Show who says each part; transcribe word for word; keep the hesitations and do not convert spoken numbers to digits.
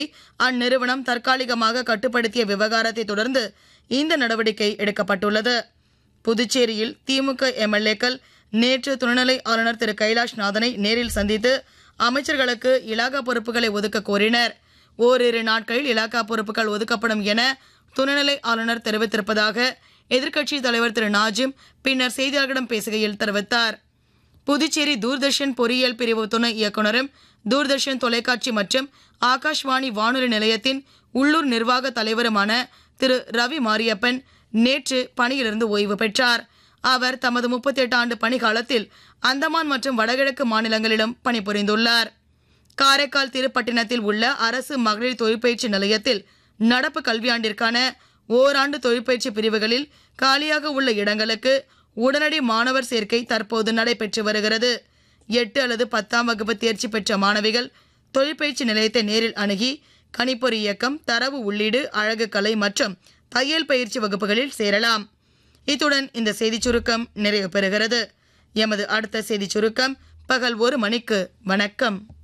Speaker 1: அந்நிறுவனம் தற்காலிகமாக கட்டுப்படுத்திய விவகாரத்தை தொடர்ந்து இந்த நடவடிக்கை எடுக்கப்பட்டுள்ளது. புதுச்சேரியில் திமுக எம்எல்ஏக்கள் நேற்று துணைநிலை ஆளுநர் திரு கைலாஷ்நாதனை நேரில் சந்தித்து அமைச்சர்களுக்கு இலாகா பொறுப்புகளை ஒதுக்க கோரினர். ஓரிரு நாட்களில் இலாகா பொறுப்புகள் ஒதுக்கப்படும் என துணைநிலை ஆளுநர் தெரிவித்திருப்பதாக எதிர்க்கட்சித் தலைவர் திரு நாஜிம் பின்னர் செய்தியாளர்களிடம் பேசுகையில் தெரிவித்தார். புதுச்சேரி தூர்தர்ஷன் பொறியியல் பிரிவு துணை இயக்குநரும் தூர்தர்ஷன் தொலைக்காட்சி மற்றும் ஆகாஷ்வாணி வானொலி நிலையத்தின் உள்ளூர் நிர்வாக தலைவருமான திரு ரவி மாரியப்பன் நேற்று பணியிலிருந்து ஓய்வு பெற்றார். அவர் தமது முப்பத்தி எட்டு ஆண்டு பணிக்காலத்தில் அந்தமான் மற்றும் வடகிழக்கு மாநிலங்களிலும் பணிபுரிந்துள்ளார். காரைக்கால் திருப்பட்டினத்தில் உள்ள அரசு மகளிர் தொழிற்பயிற்சி நிலையத்தில் நடப்பு கல்வியாண்டிற்கான ஓராண்டு தொழிற்பயிற்சி பிரிவுகளில் காலியாக உள்ள இடங்களுக்கு உடனடி மாணவர் சேர்க்கை தற்போது நடைபெற்று வருகிறது. எட்டு அல்லது பத்தாம் வகுப்பு தேர்ச்சி பெற்ற மாணவிகள் தொழிற்பயிற்சி நிலையத்தை நேரில் அணுகி கணிப்பொறி இயக்கம், தரவு உள்ளீடு, அழகு கலை மற்றும் தையல் பயிற்சி வகுப்புகளில் சேரலாம். இத்துடன் இந்த செய்திச் சுருக்கம் நிறைவு பெறுகிறது. எமது அடுத்த செய்திச் சுருக்கம் பகல் ஒரு மணிக்கு. வணக்கம்.